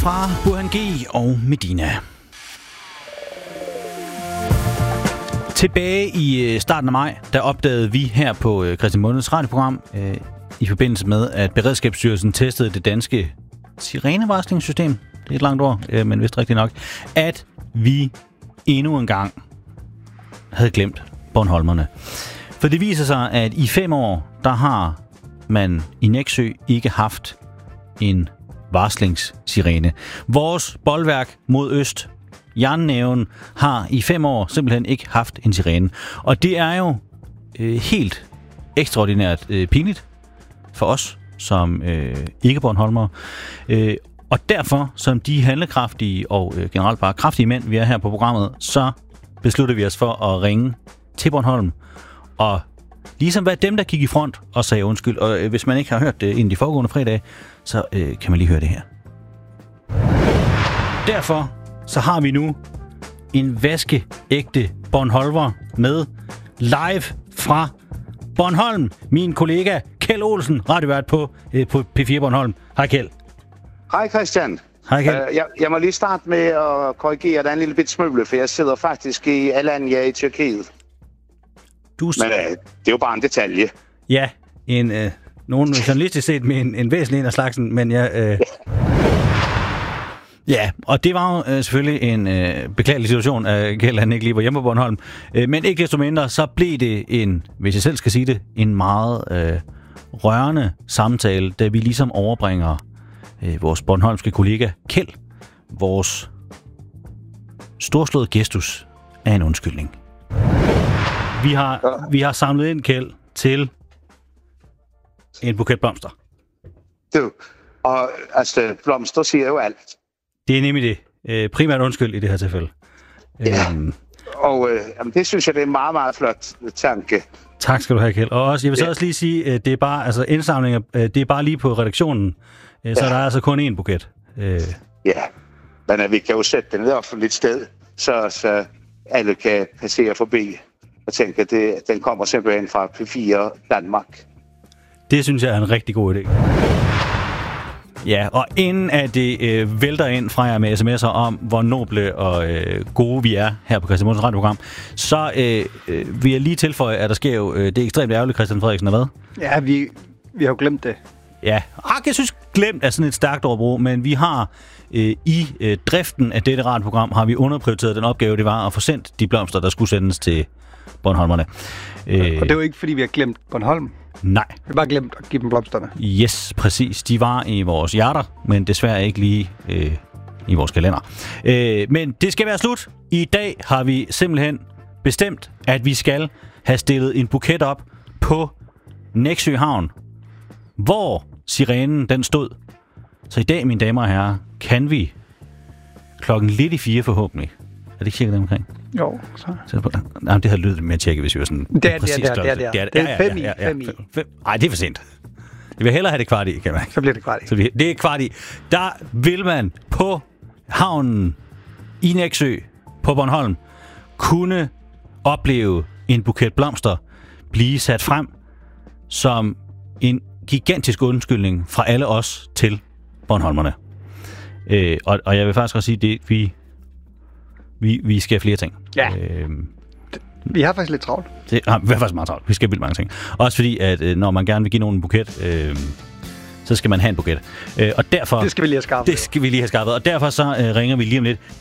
fra Burhan G og Medina. Tilbage i starten af maj, der opdagede vi her på Christian Mundes radioprogram, i forbindelse med, at Beredskabsstyrelsen testede det danske sirenevarslingssystem, det er et langt ord, men vist rigtigt nok, at vi endnu en gang havde glemt bornholmerne. For det viser sig, at i 5 år, der har man i Nexø ikke haft en varslingssirene. Vores bolværk mod øst, Jernnæven, har i 5 år simpelthen ikke haft en sirene. Og det er jo helt ekstraordinært pinligt for os som ikke-bornholmere. Og derfor, som de handlekraftige og generelt bare kraftige mænd, vi er her på programmet, så besluttede vi os for at ringe til Bornholm og ligesom være dem, der gik i front og sagde undskyld. Og hvis man ikke har hørt det inden de foregående fredag, så kan man lige høre det her. Derfor så har vi nu en vaskeægte bornholmer med live fra Bornholm. Min kollega Kjeld Olsen, radiovært på P4 Bornholm. Hej Kjeld. Hej Christian. Hej Kjeld. Jeg må lige starte med at korrigere dig en lille bit smule, for jeg sidder faktisk i Alanya i Tyrkiet. Men det er jo bare en detalje. Ja, nogen journalistisk set med en væsentlig en af slagsen, men jeg... Ja, og det var jo selvfølgelig en beklagelig situation, at Kjeld han ikke lige var hjemme på Bornholm. Men ikke desto mindre, så blev det hvis jeg selv skal sige det, en meget rørende samtale, da vi ligesom overbringer vores bornholmske kollega Kjeld, vores storslåede gestus af en undskyldning. Vi har samlet ind, Kjeld, til en buket blomster. Og altså, blomster siger jo alt. Det er nemlig det. Primært undskyld i det her tilfælde. Ja, og det synes jeg, det er en meget, meget flot tanke. Tak skal du have, Kjeld. Og også, jeg vil så også lige sige, at det er bare, altså indsamlinger, det er bare lige på redaktionen, så der er altså kun én buket. Ja, men vi kan jo sætte den et offentligt sted, så alle kan passere forbi og tænke, at den kommer simpelthen fra P4 Danmark. Det synes jeg er en rigtig god idé. Ja, og inden at det vælter ind fra jer med sms'er om, hvor noble og gode vi er her på Christian Munds radioprogram, så vil jeg lige tilføje, at der sker jo det ekstremt ærgerligt, Christian Frederiksen, er hvad? Ja, vi har jo glemt det. Ja, jeg synes glemt er sådan et stærkt overbrug, men vi har i driften af dette radioprogram, har vi underprioriteret den opgave, det var at få sendt de blomster, der skulle sendes til Bornholmerne. Og det er jo ikke, fordi vi har glemt Bornholm. Nej. Vi har bare glemt at give dem blomsterne. Yes, præcis. De var i vores hjerter, men desværre ikke lige i vores kalender. Men det skal være slut. I dag har vi simpelthen bestemt, at vi skal have stillet en buket op på Nexø Havn, hvor sirenen den stod. Så i dag, mine damer og herrer, kan vi klokken lidt i 4 forhåbentlig. Er det ikke cirka dem omkring? Jo, så. Nej, det havde lydet med at tjekke, hvis vi var sådan... Det er 5 i. Nej, det er for sent. Jeg vil hellere have det kvart i, kan man. Så bliver det kvart i. Det er kvart i. Der vil man på havnen i Nexø på Bornholm kunne opleve en buket blomster blive sat frem som en gigantisk undskyldning fra alle os til bornholmerne. Og jeg vil faktisk også sige, at vi skal have flere ting. Ja. Vi har faktisk lidt travlt. Vi har faktisk meget travlt. Vi skal vildt mange ting. Også fordi, at når man gerne vil give nogen en buket, så skal man have en buket. Og derfor... Det skal vi lige have skaffet. Og derfor så ringer vi lige om lidt.